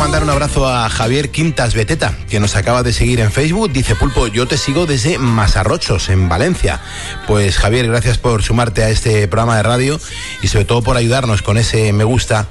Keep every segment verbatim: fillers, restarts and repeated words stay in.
mandar un abrazo a Javier Quintas Beteta, que nos acaba de seguir en Facebook. Dice: Pulpo, yo te sigo desde Masarrochos, en Valencia. Pues Javier, gracias por sumarte a este programa de radio y sobre todo por ayudarnos con ese me gusta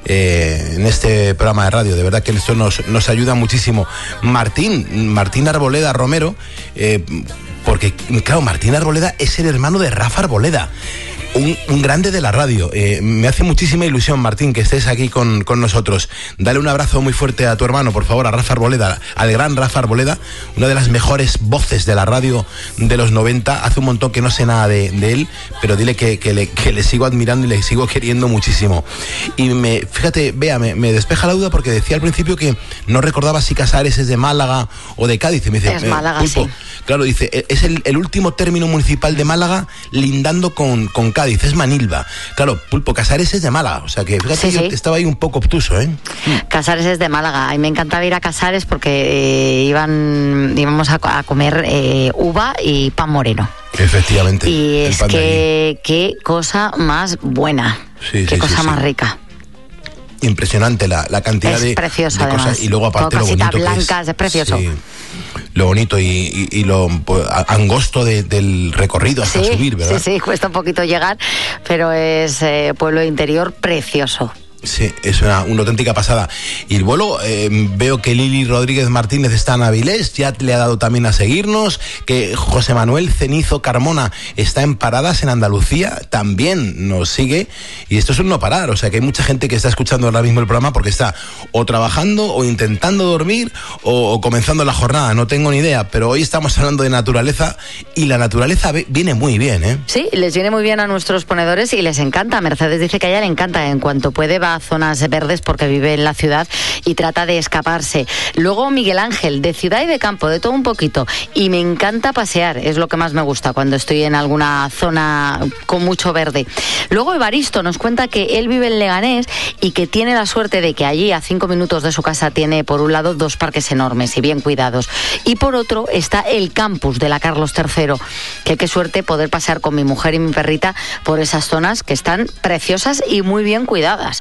eh, en este programa de radio. De verdad que esto nos, nos ayuda muchísimo. Martín, Martín Arboleda Romero, eh, porque claro, Martín Arboleda es el hermano de Rafa Arboleda. Un, un grande de la radio. Eh, me hace muchísima ilusión, Martín, que estés aquí con, con nosotros. Dale un abrazo muy fuerte a tu hermano, por favor, a Rafa Arboleda, al gran Rafa Arboleda, una de las mejores voces de la radio de los noventa. Hace un montón que no sé nada de, de él, pero dile que, que, le, que le sigo admirando y le sigo queriendo muchísimo. Y me, fíjate, Bea, me, me despeja la duda porque decía al principio que no recordaba si Casares es de Málaga o de Cádiz. Y me dice, es Málaga, Pulpo, sí. Claro, dice, es el, el último término municipal de Málaga lindando con, con Cádiz, es Manilva. Claro, Pulpo, Casares es de Málaga, o sea que fíjate, sí, yo sí. estaba ahí un poco obtuso, ¿eh? Casares es de Málaga. A mí me encantaba ir a Casares porque eh, iban íbamos a, a comer eh, uva y pan moreno. Efectivamente. Y es que qué cosa más buena, sí, qué sí, cosa sí, más sí. rica. Impresionante la, la cantidad es de, preciosa, de cosas. además. Y luego aparte Con lo bonito blancas, que es, es precioso. Sí, lo bonito y, y, y lo pues, angosto de, del recorrido hasta sí, subir, ¿verdad? Sí, sí, cuesta un poquito llegar, pero es eh, pueblo interior precioso. Sí, es una, una auténtica pasada. Y el vuelo, eh, veo que Lili Rodríguez Martínez está en Avilés, ya le ha dado también a seguirnos, que José Manuel Cenizo Carmona está en Paradas en Andalucía, también nos sigue, y esto es un no parar, o sea que hay mucha gente que está escuchando ahora mismo el programa porque está o trabajando o intentando dormir o, o comenzando la jornada, no tengo ni idea, pero hoy estamos hablando de naturaleza y la naturaleza viene muy bien, ¿eh? Sí, les viene muy bien a nuestros ponedores y les encanta. Mercedes dice que a ella le encanta, en cuanto puede va a zonas verdes porque vive en la ciudad y trata de escaparse. Luego Miguel Ángel, de ciudad y de campo, de todo un poquito, y me encanta pasear, es lo que más me gusta cuando estoy en alguna zona con mucho verde. Luego Evaristo nos cuenta que él vive en Leganés y que tiene la suerte de que allí a cinco minutos de su casa tiene por un lado dos parques enormes y bien cuidados y por otro está el campus de la Carlos tercero, que qué suerte poder pasear con mi mujer y mi perrita por esas zonas que están preciosas y muy bien cuidadas.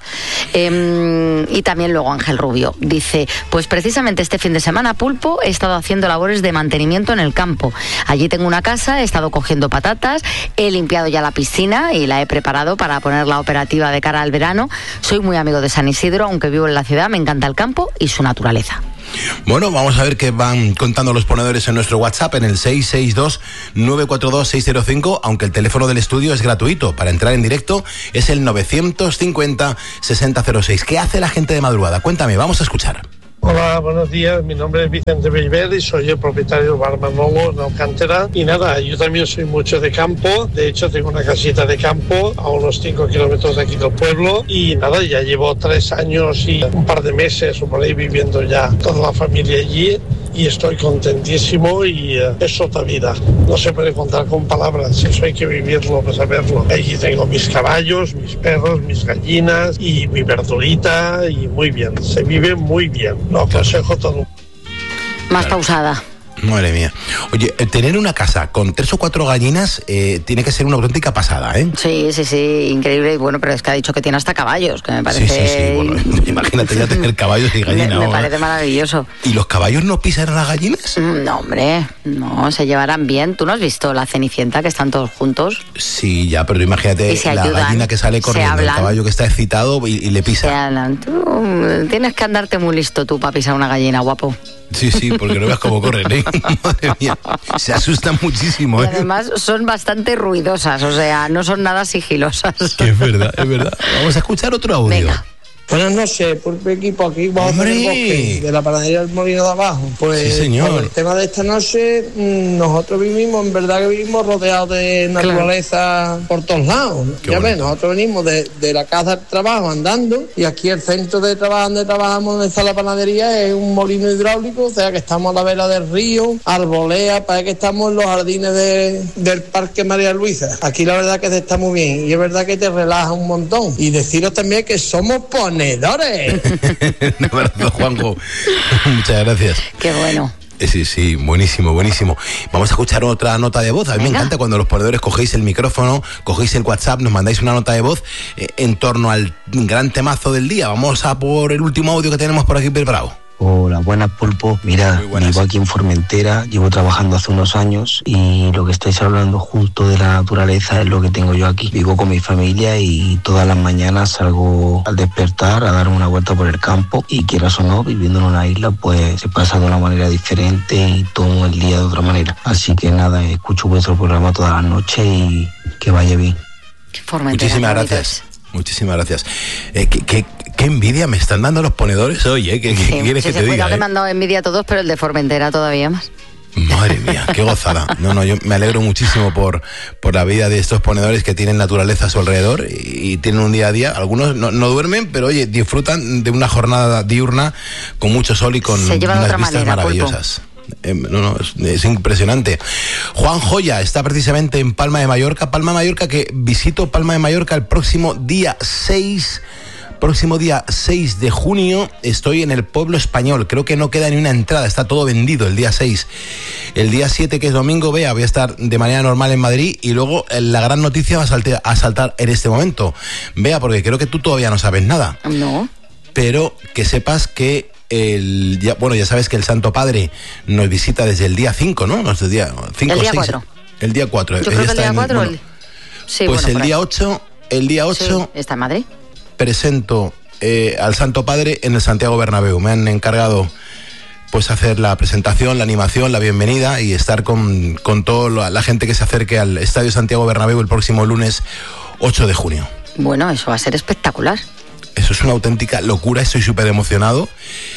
Eh, y también luego Ángel Rubio dice, pues precisamente este fin de semana, Pulpo, he estado haciendo labores de mantenimiento en el campo. Allí tengo una casa, he estado cogiendo patatas, he limpiado ya la piscina y la he preparado para ponerla operativa de cara al verano. Soy muy amigo de San Isidro, aunque vivo en la ciudad, me encanta el campo y su naturaleza. Bueno, vamos a ver qué van contando los ponedores en nuestro WhatsApp en el seis seis dos, nueve cuatro dos, seis cero cinco, aunque el teléfono del estudio es gratuito. Para entrar en directo es el novecientos cincuenta, sesenta cero seis. ¿Qué hace la gente de madrugada? Cuéntame, vamos a escuchar. Hola, buenos días. Mi nombre es Vicente Beiber y soy el propietario del Bar Manolo en Alcántara. Y nada, yo también soy mucho de campo. De hecho, tengo una casita de campo a unos cinco kilómetros de aquí del pueblo. Y nada, ya llevo tres años y un par de meses o por ahí viviendo ya toda la familia allí. Y estoy contentísimo y uh, es otra vida. No se puede contar con palabras, eso hay que vivirlo para saberlo. Allí tengo mis caballos, mis perros, mis gallinas y mi verdurita y muy bien, se vive muy bien. Lo aconsejo todo. Más claro. Pausada. Madre mía. Oye, tener una casa con tres o cuatro gallinas eh, tiene que ser una auténtica pasada, ¿eh? Sí, sí, sí, increíble. Y bueno, pero es que ha dicho que tiene hasta caballos, que me parece... Sí, sí, sí. Bueno, imagínate ya tener caballos y gallinas. Me, me parece maravilloso. ¿Y los caballos no pisan a las gallinas? No, hombre, no, se llevarán bien. ¿Tú no has visto la Cenicienta, que están todos juntos? Sí, ya, pero imagínate la ayudan, gallina que sale corriendo, el caballo que está excitado y, y le pisa. Se hablan. Tú tienes que andarte muy listo tú para pisar una gallina, guapo. Sí, sí, porque no veas cómo corren, ¿eh? Madre mía, se asustan muchísimo, ¿eh? Y además son bastante ruidosas, o sea, no son nada sigilosas. Que es verdad, es verdad. Vamos a escuchar otro audio. Venga. Buenas noches, Pulpo equipo, aquí vamos a hacer el bosque de la panadería del Molino de Abajo. Pues sí, señor. Por el tema de esta noche, nosotros vivimos, en verdad que vivimos rodeados de naturaleza claro. por todos lados. Qué ya ves, nosotros venimos de, de la casa al trabajo andando y aquí el centro de trabajo donde trabajamos, donde está la panadería, es un molino hidráulico, o sea que estamos a la vera del río, arbolea, para que estamos en los jardines de, del Parque María Luisa. Aquí la verdad que se está muy bien y es verdad que te relaja un montón. Y deciros también que somos ponedores. Un abrazo, Juanjo. Muchas gracias. Qué bueno. Sí, sí, buenísimo, buenísimo. Vamos a escuchar otra nota de voz. A mí Venga. me encanta cuando los ponedores cogéis el micrófono, cogéis el WhatsApp, nos mandáis una nota de voz eh, en torno al gran temazo del día. Vamos a por el último audio que tenemos por aquí preparado. Hola, buenas, Pulpo. Mira, vivo aquí en Formentera, llevo trabajando hace unos años y lo que estáis hablando justo de la naturaleza es lo que tengo yo aquí. Vivo con mi familia y todas las mañanas salgo al despertar a dar una vuelta por el campo y quieras o no, viviendo en una isla, pues se pasa de una manera diferente y todo el día de otra manera. Así que nada, escucho vuestro programa todas las noches y que vaya bien. Muchísimas gracias. Muchísimas gracias. Eh, ¿qué, qué, qué envidia me están dando los ponedores hoy, ¿eh? ¿Qué, sí, qué quieres sí, que te diga? Cuidado que eh? me han dado envidia a todos, pero el de Formentera todavía más. Madre mía, qué gozada. No, no, yo me alegro muchísimo por, por la vida de estos ponedores que tienen naturaleza a su alrededor y, y tienen un día a día. Algunos no, no duermen, pero oye, disfrutan de una jornada diurna con mucho sol y con Se lleva unas de otra vistas manera, maravillosas. Eh, no, no, es, es impresionante. Juan Joya está precisamente en Palma de Mallorca. Palma de Mallorca, que visito Palma de Mallorca el próximo día seis. Próximo día seis de junio estoy en el Pueblo Español. Creo que no queda ni una entrada, está todo vendido el día seis. El día siete, que es domingo, vea, voy a estar de manera normal en Madrid y luego la gran noticia va a saltar, a saltar en este momento. Vea, porque creo que tú todavía no sabes nada. No. Pero que sepas que el ya, bueno, ya sabes que el Santo Padre nos visita desde el día cinco, ¿no? No, el día cinco, el día seis, cuatro. El día cuatro. Yo creo que el día cuatro. Bueno, el... sí, pues bueno, el día ocho, el día ocho sí, está en Madrid. Presento eh, al Santo Padre en el Santiago Bernabéu. Me han encargado pues hacer la presentación, la animación, la bienvenida y estar con, con toda la gente que se acerque al Estadio Santiago Bernabéu el próximo lunes ocho de junio. Bueno, eso va a ser espectacular. Eso es una auténtica locura, estoy súper emocionado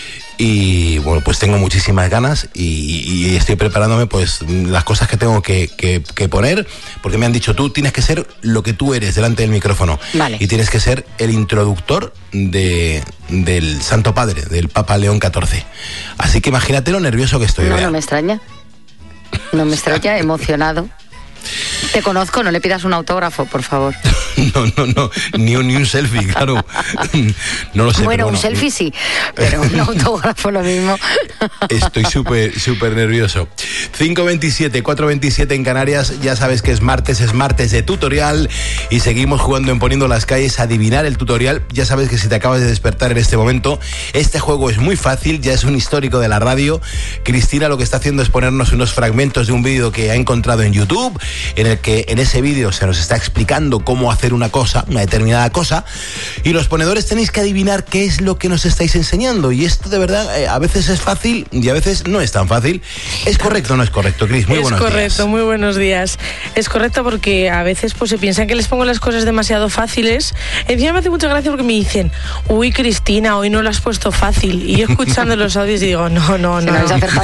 y bueno, pues tengo muchísimas ganas y, y estoy preparándome pues las cosas que tengo que, que, que poner, porque me han dicho, tú tienes que ser lo que tú eres delante del micrófono. Vale. Y tienes que ser el introductor de, del Santo Padre, del Papa León catorce. Así que imagínate lo nervioso que estoy. No, vea. no me extraña. No me extraña, emocionado. Te conozco, no le pidas un autógrafo, por favor. No, no, no, ni un, ni un selfie, claro. No lo sé. Bueno, pero bueno, un selfie sí, pero un autógrafo lo mismo. Estoy súper, súper nervioso. cinco veintisiete, cuatro veintisiete en Canarias, ya sabes que es martes, es martes de tutorial y seguimos jugando en Poniendo las Calles a adivinar el tutorial. Ya sabes que si te acabas de despertar en este momento, este juego es muy fácil, ya es un histórico de la radio. Cristina lo que está haciendo es ponernos unos fragmentos de un vídeo que ha encontrado en YouTube, en el que en ese vídeo se nos está explicando cómo hacer una cosa, una determinada cosa, y los ponedores tenéis que adivinar qué es lo que nos estáis enseñando, y esto de verdad eh, a veces es fácil y a veces no es tan fácil. ¿Es correcto o no es correcto, Cris? Muy buenos días. Es correcto, muy buenos días. Es correcto porque a veces pues se piensan que les pongo las cosas demasiado fáciles. Encima me hace mucha gracia porque me dicen, uy, Cristina, hoy no lo has puesto fácil, y yo escuchando los audios digo, no, no, no. Si no vais a hacer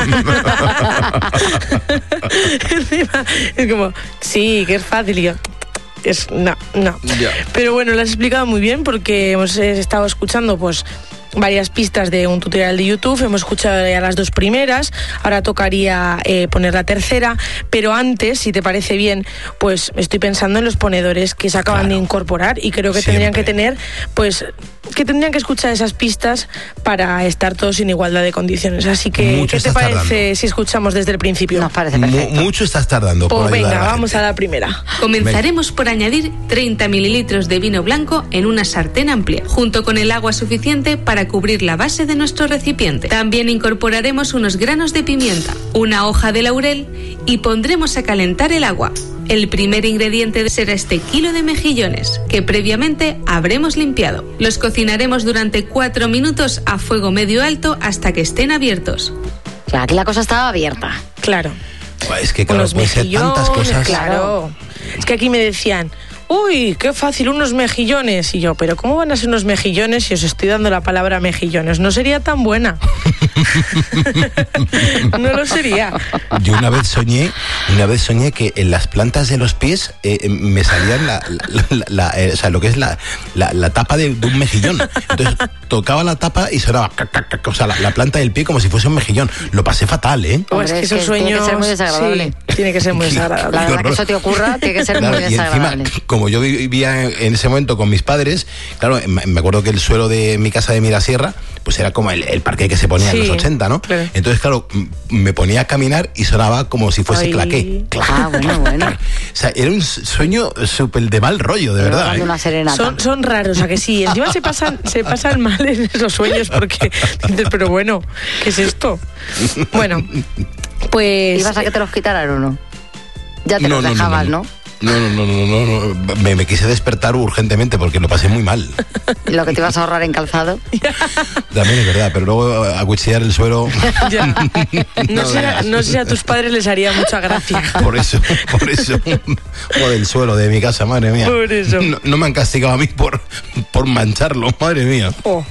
Encima es como, sí, que es fácil, y yo, es, no, no. Ya. Pero bueno, lo has explicado muy bien porque hemos estado escuchando pues varias pistas de un tutorial de YouTube, hemos escuchado ya las dos primeras, ahora tocaría eh, poner la tercera, pero antes, si te parece bien, pues estoy pensando en los ponedores que se acaban Claro. de incorporar y creo que Siempre. tendrían que tener, pues, que tendrían que escuchar esas pistas para estar todos en igualdad de condiciones. Así que, Mucho ¿qué te estás parece tardando. si escuchamos desde el principio? Nos parece Mu- perfecto. mucho estás tardando. Pues por ayudar venga, a la vamos gente. a la primera. Comenzaremos por añadir treinta mililitros de vino blanco en una sartén amplia, junto con el agua suficiente para cubrir la base de nuestro recipiente. También incorporaremos unos granos de pimienta, una hoja de laurel y pondremos a calentar el agua. El primer ingrediente será este kilo de mejillones, que previamente habremos limpiado. Los cocinaremos durante cuatro minutos a fuego medio alto hasta que estén abiertos. Claro, aquí la cosa estaba abierta. Claro. Buah, Es que claro, Unos puede ser tantas mejillones, cosas. claro. Es que aquí me decían, uy, qué fácil, unos mejillones. Y yo, pero ¿cómo van a ser unos mejillones si os estoy dando la palabra mejillones? No sería tan buena. No lo sería. Yo una vez soñé, una vez soñé que en las plantas de los pies eh, me salían la, la- la- la- eh, o sea, lo que es la, la, la tapa de, de un mejillón. Entonces tocaba la tapa y sonaba, cac, cac, cac, o sea, la, la planta del pie como si fuese un mejillón. Lo pasé fatal, ¿eh? O es Hombre, que es esos que tiene que sueños... ser muy desagradable. Sí, tiene que ser muy desagradable. La verdad horror. que eso te ocurra tiene que ser Claro, muy y encima, desagradable. como como yo vivía en ese momento con mis padres, claro, me acuerdo que el suelo de mi casa de Mirasierra, pues era como el, el parque que se ponía sí, en los ochenta, ¿no? Claro. Entonces, claro, me ponía a caminar y sonaba como si fuese Ay. claqué. Ah, bueno, bueno. O sea, era un sueño súper de mal rollo, de Pero verdad. ¿eh? Una serenata. Son, son raros, ¿a que sí? Encima se pasan, se pasan mal en esos sueños porque dices, pero bueno, ¿qué es esto? Bueno, pues... ¿Ibas a que te los quitaran o no? Ya te no, los no, dejabas, no, ¿no? No, no, no, no, no, no. Me, me quise despertar urgentemente porque lo pasé muy mal. ¿Y lo que te ibas a ahorrar en calzado? También es verdad, pero luego acuchillar el suelo... Ya. No, no, sé, no sé si a tus padres les haría mucha gracia. Por eso, por eso. Por el suelo de mi casa, madre mía. Por eso. No, no me han castigado a mí por, por mancharlo, madre mía. Oh.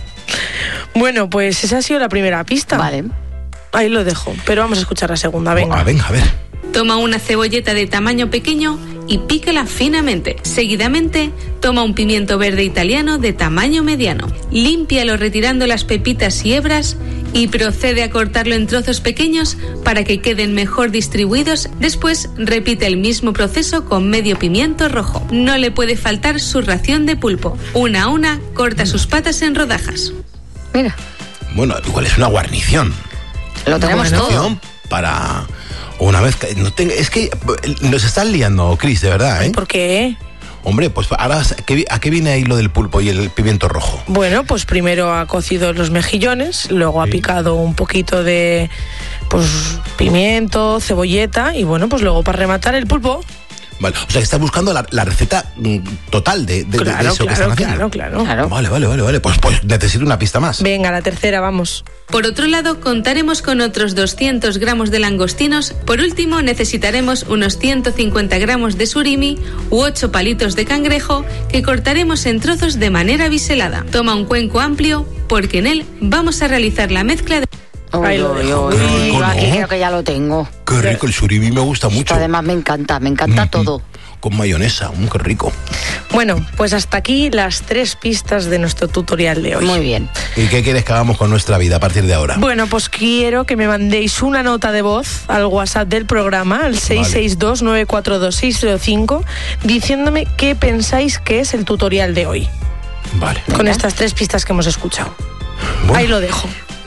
Bueno, pues esa ha sido la primera pista. Vale. Ahí lo dejo, pero vamos a escuchar la segunda, venga. Oh, venga, a ver. Toma una cebolleta de tamaño pequeño y pícala finamente. Seguidamente, toma un pimiento verde italiano de tamaño mediano. Límpialo retirando las pepitas y hebras y procede a cortarlo en trozos pequeños para que queden mejor distribuidos. Después, repite el mismo proceso con medio pimiento rojo. No le puede faltar su ración de pulpo. Una a una, corta sus patas en rodajas. Mira. Bueno, igual es una guarnición. Lo tenemos una todo. Para... Una vez que no tenga, es que nos están liando, Cris, de verdad, ¿eh? ¿Por qué? Hombre, pues ahora, ¿a qué viene ahí lo del pulpo y el pimiento rojo? Bueno, pues primero ha cocido los mejillones, luego sí. ha picado un poquito de pues pimiento, cebolleta y bueno, pues luego para rematar el pulpo. Vale, o sea, que estás buscando la, la receta total de, de, claro, de eso claro, que están haciendo. Claro, claro, claro. Vale, vale, vale, vale. Pues, pues necesito una pista más. Venga, la tercera, vamos. Por otro lado, contaremos con otros doscientos gramos de langostinos. Por último, necesitaremos unos ciento cincuenta gramos de surimi u ocho palitos de cangrejo que cortaremos en trozos de manera biselada. Toma un cuenco amplio porque en él vamos a realizar la mezcla de... Ay, lo dejo. Qué rico, ¿no? Aquí creo que ya lo tengo. Qué rico, el surimi me gusta mucho. Esto además me encanta, me encanta mm-hmm. todo. Con mayonesa, mm, qué rico. Bueno, pues hasta aquí las tres pistas de nuestro tutorial de hoy. Muy bien. ¿Y qué quieres que hagamos con nuestra vida a partir de ahora? Bueno, pues quiero que me mandéis una nota de voz al WhatsApp del programa, al seis seis dos, nueve cuatro dos, seis cero cinco, diciéndome qué pensáis que es el tutorial de hoy. Vale. Con estas tres pistas que hemos escuchado. Bueno. Ahí lo dejo.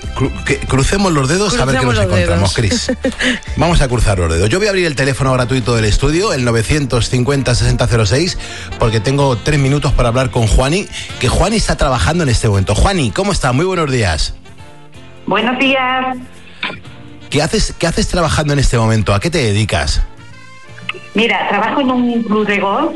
Crucemos los dedos Crucemos a ver qué nos encontramos, Cris. Vamos a cruzar los dedos. Yo voy a abrir el teléfono gratuito del estudio, el novecientos cincuenta, sesenta cero seis, porque tengo tres minutos para hablar con Juani, que Juani está trabajando en este momento. Juani, ¿cómo está? Muy buenos días. Buenos días. ¿Qué haces, qué haces trabajando en este momento? ¿A qué te dedicas? Mira, trabajo en un club de golf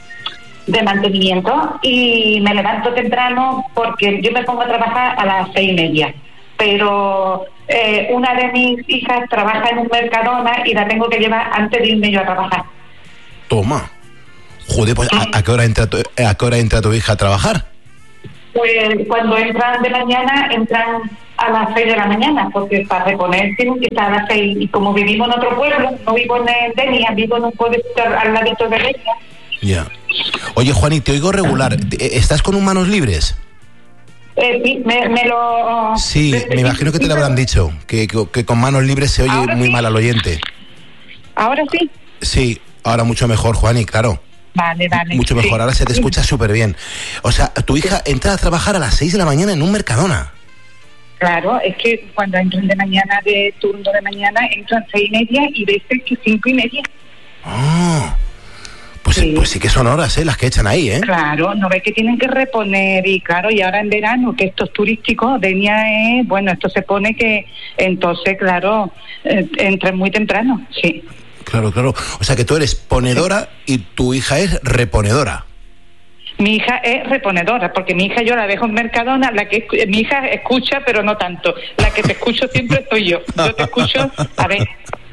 de mantenimiento y me levanto temprano porque yo me pongo a trabajar a las seis y media. Pero eh, una de mis hijas trabaja en un Mercadona y la tengo que llevar antes de irme yo a trabajar. Toma. Joder, pues ¿a, a, qué hora entra tu, ¿a qué hora entra tu hija a trabajar? Pues cuando entran de mañana, entran a las seis de la mañana, porque para reponer tienen que estar a las seis. Y como vivimos en otro pueblo, no vivo en Denia, vivo en un pueblo al ladito de Denia. Ya. Oye, Juani, te oigo regular. ¿Estás con un manos libres? Eh, sí, me, me lo... Sí, me imagino que te lo habrán dicho, que, que, que con manos libres se oye ¿Ahora muy sí? mal al oyente. ¿Ahora sí? Sí, ahora mucho mejor, Juani, claro. Vale, vale. Mucho mejor, sí. Ahora se te escucha súper bien. O sea, tu hija entra a trabajar a las seis de la mañana en un Mercadona. Claro, es que cuando entran de mañana, de turno de mañana, entran seis y media y veces que cinco y media. Ah... Pues sí. pues sí que son horas, ¿eh? Las que echan ahí, ¿eh? Claro, no ves que tienen que reponer y claro, y ahora en verano, que esto es turístico, Denia es, bueno, esto se pone que, entonces, claro, eh, entran muy temprano, sí. Claro, claro. O sea que tú eres ponedora sí. y tu hija es reponedora. Mi hija es reponedora, porque mi hija yo la dejo en Mercadona, la que mi hija escucha, pero no tanto. La que te escucho siempre soy yo. Yo te escucho, a ver...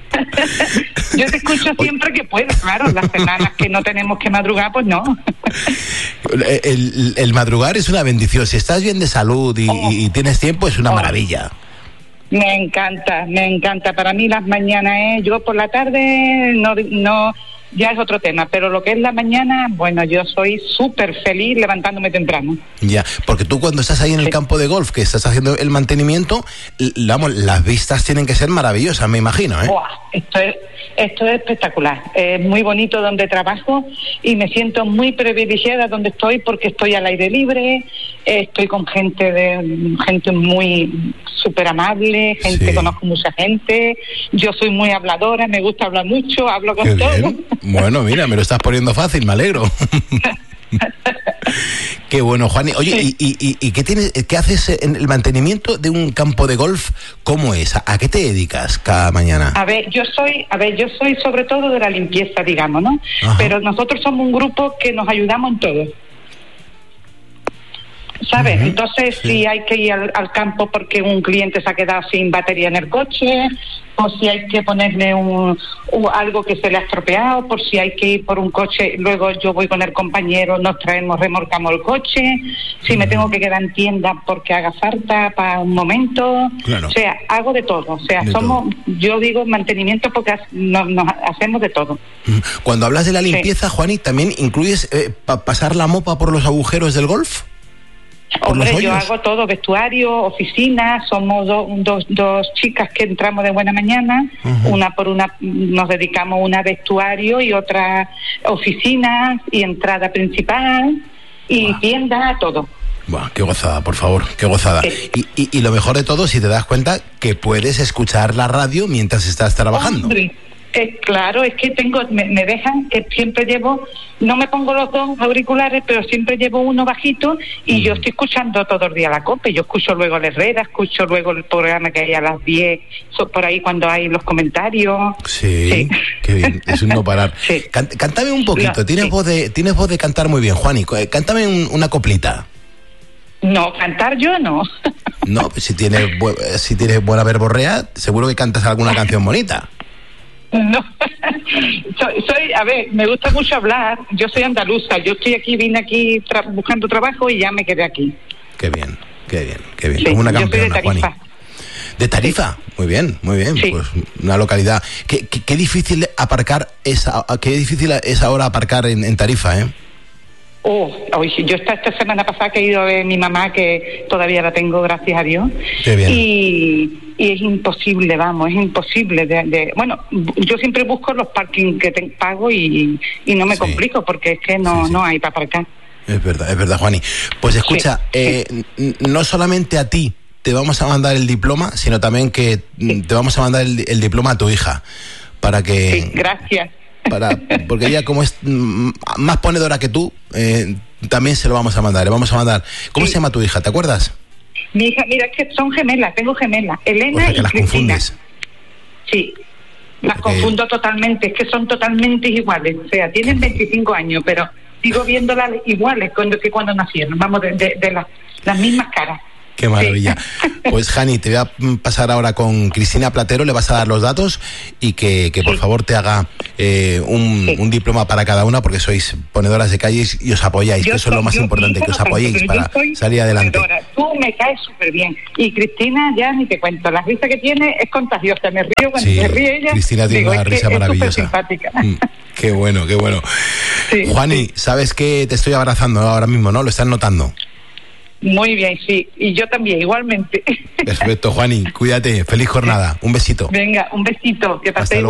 Yo te escucho siempre que puedo, claro, las semanas que no tenemos que madrugar, pues no. El, el, el madrugar es una bendición, si estás bien de salud y, oh. y tienes tiempo es una oh. maravilla. Me encanta, me encanta, para mí las mañanas, ¿eh? Yo por la tarde no, no ya es otro tema, pero lo que es la mañana, bueno, yo soy súper feliz levantándome temprano. Ya, porque tú cuando estás ahí en el sí. campo de golf, que estás haciendo el mantenimiento, vamos, las vistas tienen que ser maravillosas, me imagino, ¿eh? Buah, esto es, esto es espectacular, es muy bonito donde trabajo y me siento muy privilegiada donde estoy porque estoy al aire libre, estoy con gente de gente muy súper amable, gente, sí. conozco mucha gente, yo soy muy habladora, me gusta hablar mucho, hablo con todos. Bueno, mira, me lo estás poniendo fácil, me alegro. Qué bueno, Juani. Oye, sí. ¿y, y, y qué tienes, qué haces en el mantenimiento de un campo de golf? ¿Cómo es? ¿A qué te dedicas cada mañana? A ver, yo soy, a ver, yo soy sobre todo de la limpieza, digamos, ¿no? Ajá. Pero nosotros somos un grupo que nos ayudamos en todo. ¿Sabes? Uh-huh. Entonces, sí. si hay que ir al, al campo porque un cliente se ha quedado sin batería en el coche, o si hay que ponerle un, un algo que se le ha estropeado, por si hay que ir por un coche, luego yo voy con el compañero, nos traemos, remolcamos el coche, si uh-huh. me tengo que quedar en tienda porque haga falta para un momento, claro. o sea, hago de todo, o sea, de somos, todo. Yo digo mantenimiento porque nos, nos hacemos de todo. Cuando hablas de la limpieza, sí. Juani, ¿también incluyes eh, pa- pasar la mopa por los agujeros del golf? Hombre, yo hago todo, vestuario, oficina, somos do, dos, dos chicas que entramos de buena mañana, uh-huh. una por una, nos dedicamos una vestuario y otra oficina y entrada principal y wow. tienda, todo. Buah, qué gozada, por favor, qué gozada. Sí. Y, y, y lo mejor de todo, si te das cuenta que puedes escuchar la radio mientras estás trabajando. Hombre. Eh, claro, es que tengo, me, me dejan que siempre llevo, no me pongo los dos auriculares, pero siempre llevo uno bajito y mm. yo estoy escuchando todo el día la COPE. Yo escucho luego la Herrera, escucho luego el programa que hay a las diez, so, por ahí cuando hay los comentarios. Sí, sí. Qué bien, es un no parar. Sí. Can, cántame un poquito, no, tienes, sí. voz de, tienes voz de cantar muy bien, Juani, cántame un, una coplita. No, cantar yo no. No, si tienes, si tienes buena verborrea, seguro que cantas alguna canción bonita. No, soy, soy, a ver, me gusta mucho hablar, yo soy andaluza, yo estoy aquí, vine aquí tra- buscando trabajo y ya me quedé aquí. Qué bien, qué bien, qué bien, sí, como una campeona, de Tarifa. Juani. ¿De Tarifa? Sí. Muy bien, muy bien, sí. Pues una localidad. Qué, qué, qué difícil aparcar esa, qué difícil es ahora aparcar en, en Tarifa, ¿eh? Oh, hoy yo esta, esta semana pasada que he ido a ver a mi mamá, que todavía la tengo, gracias a Dios. Qué bien. Y, y es imposible, vamos, es imposible. De, de, bueno, yo siempre busco los parkings que te, pago y, y no me sí. complico porque es que no, sí, sí. no hay para aparcar. Es verdad, es verdad, Juani. Pues escucha, sí, eh, sí. no solamente a ti te vamos a mandar el diploma, sino también que sí. te vamos a mandar el, el diploma a tu hija para que... Sí, gracias. Para, porque ella, como es más ponedora que tú, eh, también se lo vamos a mandar. Le vamos a mandar. ¿Cómo sí. se llama tu hija? ¿Te acuerdas? Mi hija, mira, es que son gemelas, tengo gemelas, Elena o sea, que y las Cristina. Confundes. Sí, las porque... confundo totalmente, es que son totalmente iguales. O sea, tienen veinticinco años, pero sigo viéndolas iguales cuando, que cuando nacieron. Vamos, de, de, de las, las mismas caras. Qué maravilla. Sí. Pues, Jani, te voy a pasar ahora con Cristina Platero, le vas a dar los datos y que, que por sí. favor te haga eh, un, sí. un diploma para cada una, porque sois ponedoras de calles y os apoyáis, yo que eso soy, es lo más importante, que os apoyéis para salir adelante. Ponedora. Tú me caes súper bien. Y Cristina, ya ni te cuento, la risa que tiene es contagiosa. Me río cuando sí, se ríe ella. Cristina tiene digo, una es risa que maravillosa. Es simpática. Mm, qué bueno, qué bueno. Sí, Juani, sí. sabes que te estoy abrazando ahora mismo, ¿no? Lo estás notando. Muy bien, sí. Y yo también, igualmente. Perfecto, Juani. Cuídate. Feliz jornada. Un besito. Venga, un besito. Que paséis.